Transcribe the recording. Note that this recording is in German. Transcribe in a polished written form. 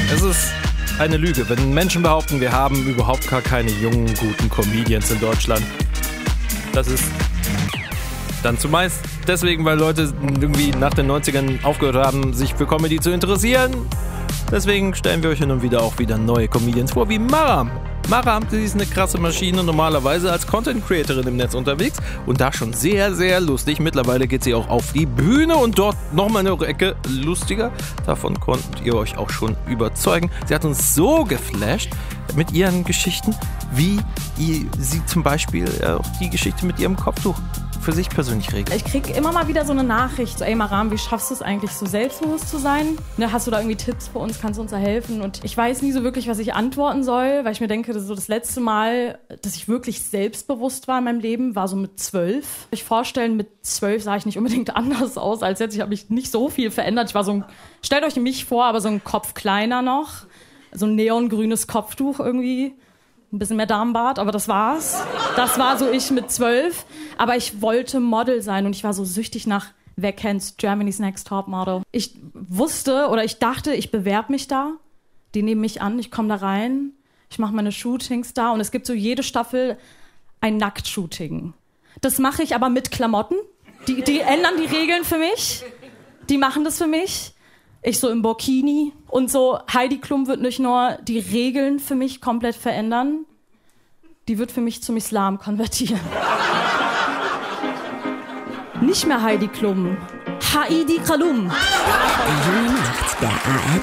Es ist eine Lüge, wenn Menschen behaupten, wir haben überhaupt gar keine jungen, guten Comedians in Deutschland. Das ist dann zumeist deswegen, weil Leute irgendwie nach den 90ern aufgehört haben, sich für Comedy zu interessieren. Deswegen stellen wir euch hin und wieder auch wieder neue Comedians vor, wie Maram. Maram, sie ist eine krasse Maschine, normalerweise als Content-Creatorin im Netz unterwegs und da schon sehr, sehr lustig. Mittlerweile geht sie auch auf die Bühne und dort nochmal eine Ecke lustiger. Davon konntet ihr euch auch schon überzeugen. Sie hat uns so geflasht mit ihren Geschichten, wie sie zum Beispiel auch die Geschichte mit ihrem Kopftuch für sich persönlich regelt. Ich kriege immer mal wieder so eine Nachricht, so, ey Maram, wie schaffst du es eigentlich, so selbstbewusst zu sein? Ne, hast du da irgendwie Tipps für uns, kannst du uns da helfen? Und ich weiß nie so wirklich, was ich antworten soll, weil ich mir denke, das letzte Mal, dass ich wirklich selbstbewusst war in meinem Leben, war so mit 12. Ich vorstellen, mit 12 sah ich nicht unbedingt anders aus als jetzt. Ich habe mich nicht so viel verändert. Ich war so stellt euch mich vor, aber so ein Kopf kleiner noch. So ein neongrünes Kopftuch irgendwie. Ein bisschen mehr Darmbart, aber das war's. Das war so ich mit 12. Aber ich wollte Model sein und ich war so süchtig nach, wer kennt's, Germany's Next Top Model. Ich wusste oder ich dachte, ich bewerbe mich da. Die nehmen mich an, ich komme da rein. Ich mache meine Shootings da und es gibt so jede Staffel ein Nacktshooting. Das mache ich aber mit Klamotten. Die ändern die Regeln für mich. Die machen das für mich. Ich so im Burkini und so Heidi Klum wird nicht nur die Regeln für mich komplett verändern, die wird für mich zum Islam konvertieren. Nicht mehr Heidi Klum, Heidi Klum. Die junge Nacht der ARD.